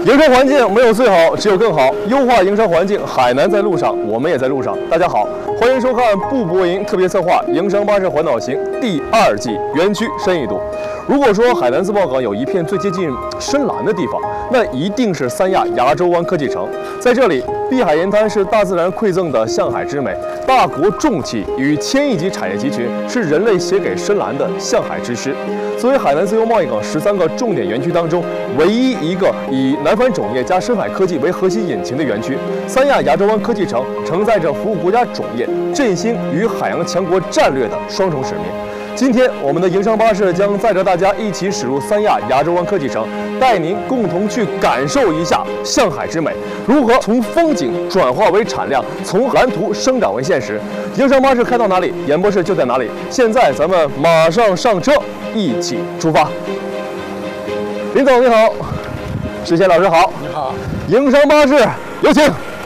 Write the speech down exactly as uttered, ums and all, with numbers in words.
营商环境没有最好，只有更好。优化营商环境，海南在路上，我们也在路上。大家好，欢迎收看步博营特别策划《营商巴士环岛行》第二季园区深一度。如果说海南自贸港有一片最接近深蓝的地方，那一定是三亚亚洲湾科技城。在这里，碧海沿滩是大自然馈赠的向海之美，大国重器与千亿级产业集群是人类写给深蓝的向海之诗。作为海南自由贸易港十三个重点园区当中唯一一个以南方种业加深海科技为核心引擎的园区，三亚亚洲湾科技城承载着服务国家种业、振兴与海洋强国战略的双重使命。今天，我们的营商巴士将载着大家一起驶入三亚亚洲湾科技城，带您共同去感受一下向海之美，如何从风景转化为产量，从蓝图生长为现实。营商巴士开到哪里，演播室就在哪里。现在咱们马上上车，一起出发。林总你好，石贤老师好， 你好， 营商巴士有请。